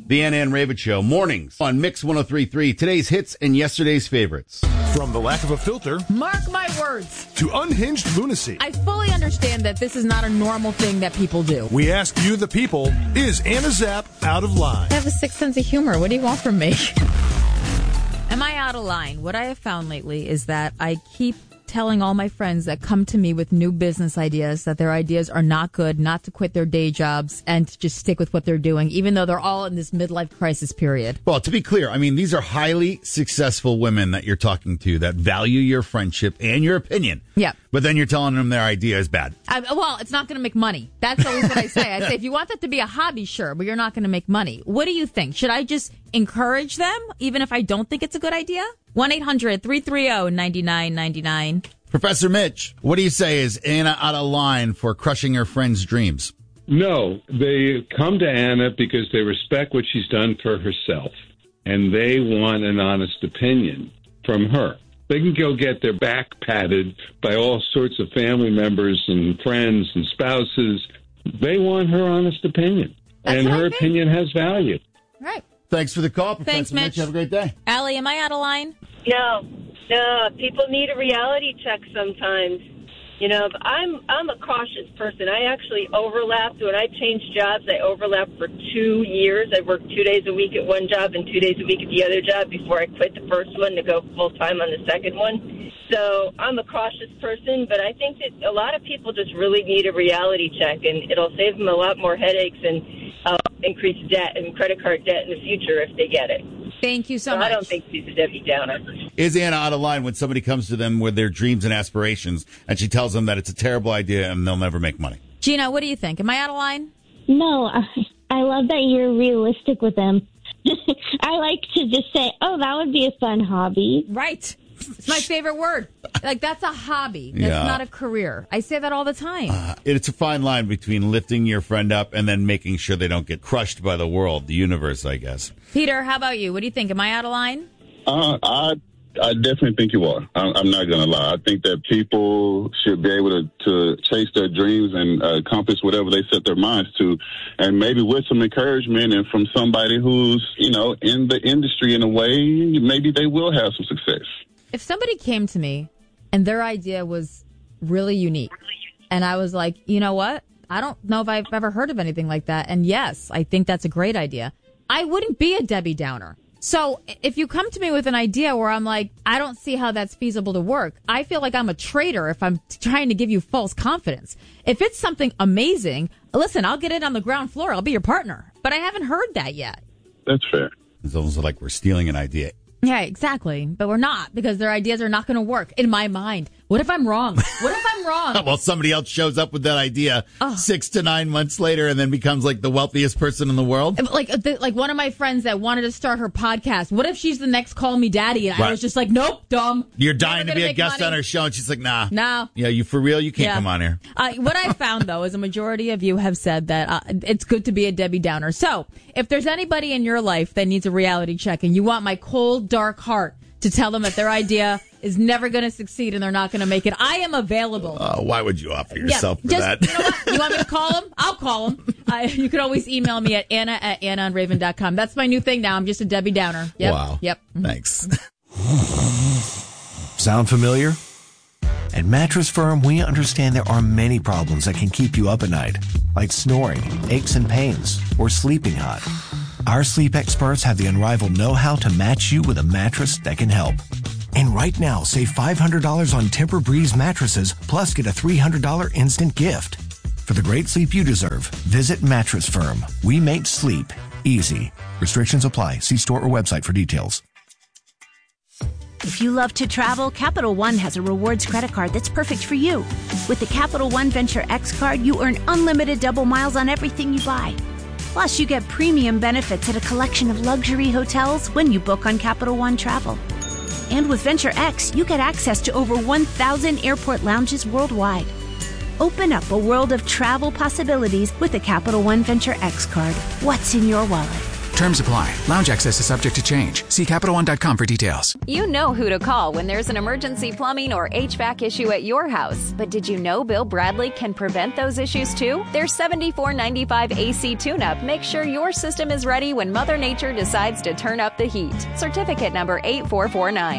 The Anna and Raven Show, mornings on Mix 103.3. Today's hits and yesterday's favorites. From the lack of a filter, mark my words, to unhinged lunacy, I fully understand that this is not a normal thing that people do. we ask you, the people, is Anna Zapp out of line? I have a sixth sense of humor. What do you want from me? Am I out of line? What I have found lately is that I keep telling all my friends that come to me with new business ideas that their ideas are not good, not to quit their day jobs and to just stick with what they're doing, even though they're all in this midlife crisis period. Well, to be clear, I mean, these are highly successful women that you're talking to that value your friendship and your opinion. Yeah. But then you're telling them their idea is bad. Well, it's not going to make money. That's always what I say. I say, if you want that to be a hobby, sure, but you're not going to make money. What do you think? Should I just encourage them, even if I don't think it's a good idea? 1-800-330-9999. Professor Mitch, what do you say? Is Anna out of line for crushing her friend's dreams? No, they come to Anna because they respect what she's done for herself, and they want an honest opinion from her. They can go get their back patted by all sorts of family members and friends and spouses. They want her honest opinion, and her opinion has value. Right. Thanks for the call, Professor Thanks, Mitch. Have a great day. Allie, am I out of line? No, people need a reality check sometimes. You know, I'm a cautious person. I actually overlapped. When I changed jobs, I overlapped for 2 years. I worked 2 days a week at one job and 2 days a week at the other job before I quit the first one to go full-time on the second one. So I'm a cautious person, but I think that a lot of people just really need a reality check, and it'll save them a lot more headaches and increase debt and credit card debt in the future if they get it. Thank you so much. I don't think she's a Debbie Downer. Is Anna out of line when somebody comes to them with their dreams and aspirations and she tells them that it's a terrible idea and they'll never make money? Gina, what do you think? Am I out of line? No, I love that you're realistic with them. I like to just say, oh, that would be a fun hobby. Right. It's my favorite word. Like, that's a hobby. That's not a career. I say that all the time. It's a fine line between lifting your friend up and then making sure they don't get crushed by the world, the universe, I guess. Peter, how about you? What do you think? Am I out of line? I definitely think you are. I'm not going to lie. I think that people should be able to chase their dreams and accomplish whatever they set their minds to. And maybe with some encouragement and from somebody who's, in the industry in a way, maybe they will have some success. If somebody came to me and their idea was really unique and I was like, you know what? I don't know if I've ever heard of anything like that. And yes, I think that's a great idea. I wouldn't be a Debbie Downer. So if you come to me with an idea where I'm like, I don't see how that's feasible to work, I feel like I'm a traitor if I'm trying to give you false confidence. If it's something amazing, listen, I'll get it on the ground floor. I'll be your partner. But I haven't heard that yet. That's fair. It's almost like we're stealing an idea. Yeah, exactly. But we're not, because their ideas are not going to work in my mind. What if I'm wrong? What if I'm wrong? Well, somebody else shows up with that idea 6 to 9 months later and then becomes like the wealthiest person in the world. Like one of my friends that wanted to start her podcast. What if she's the next Call Me Daddy? And I was just like, nope, dumb. You're dying to be a guest on her show. And she's like, nah. No. Yeah, you for real? You can't come on here. What I found, though, is a majority of you have said that it's good to be a Debbie Downer. So if there's anybody in your life that needs a reality check and you want my cold, dark heart to tell them that their idea is never going to succeed and they're not going to make it, I am available. Why would you offer yourself for that? You know what? You want me to call them? I'll call them. You can always email me at anna@annaonraven.com. That's my new thing now. I'm just a Debbie Downer. Yep. Wow. Yep. Thanks. Sound familiar? At Mattress Firm, we understand there are many problems that can keep you up at night, like snoring, aches and pains, or sleeping hot. Our sleep experts have the unrivaled know-how to match you with a mattress that can help. And right now, save $500 on Tempur-Breeze mattresses, plus get a $300 instant gift. For the great sleep you deserve, visit Mattress Firm. We make sleep easy. Restrictions apply. See store or website for details. If you love to travel, Capital One has a rewards credit card that's perfect for you. With the Capital One Venture X card, you earn unlimited double miles on everything you buy. Plus, you get premium benefits at a collection of luxury hotels when you book on Capital One Travel. And with Venture X, you get access to over 1,000 airport lounges worldwide. Open up a world of travel possibilities with the Capital One Venture X card. What's in your wallet? Terms apply. Lounge access is subject to change. See CapitalOne.com for details. You know who to call when there's an emergency plumbing or HVAC issue at your house. But did you know Bill Bradley can prevent those issues too? Their $74.95 AC tune-up makes sure your system is ready when Mother Nature decides to turn up the heat. Certificate number 8449.